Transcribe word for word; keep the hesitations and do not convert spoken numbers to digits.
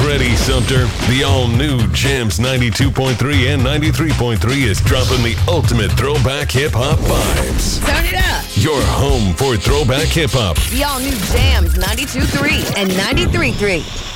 ready, Sumter. The all-new Jams ninety-two point three and ninety-three point three is dropping the ultimate throwback hip-hop vibes. Turn it up. Your home for throwback hip-hop. The all-new Jams ninety-two point three and ninety-three point three.